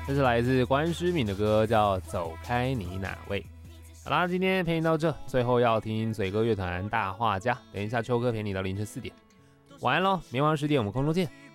这是来自关诗敏的歌，叫《走开你哪位》。好啦，今天陪你到这，最后要听嘴哥乐团大画家。等一下秋哥陪你到凌晨4点，晚安喽，明晚10点我们空中见。